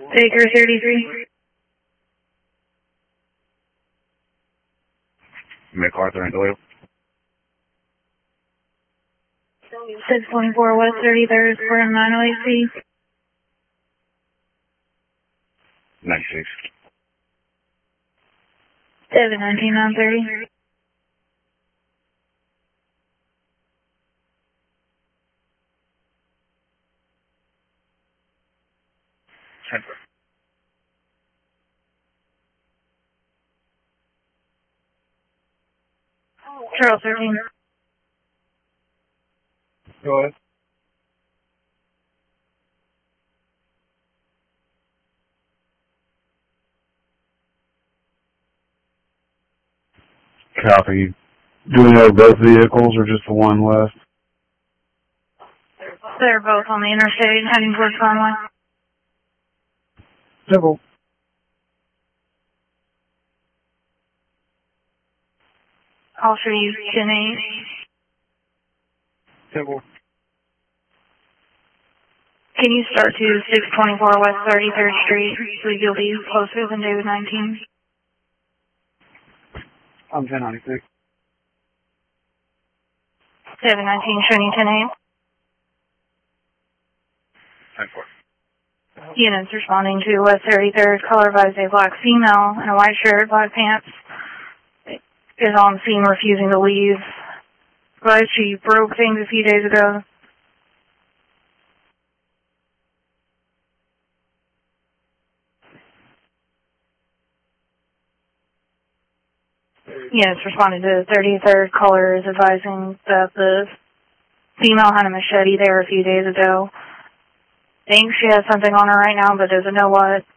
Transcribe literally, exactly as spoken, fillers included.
Baker thirty-three. MacArthur and Doyle. six twenty-four West thirty-third, Square nine oh eight C. ninety-six. seven nineteen nine thirty. Charles thirteen. Go ahead. Copy. Do we know both vehicles or just the one left? They're both on the interstate heading towards Conway. Simple. I'll show you ten eight. Simple. Can you start to six twenty-four West thirty-third Street? So you'll be closer than David nineteen. I'm ten ninety-six. seven nineteen, showing you ten eight. ten four. Units responding to West thirty-third, color by a black female in a white shirt, black pants, is on scene refusing to leave. But she broke things a few days ago. Units responding to thirty-third, color is advising that the female had a machete there a few days ago. Thinks she has something on her right now, but doesn't know what.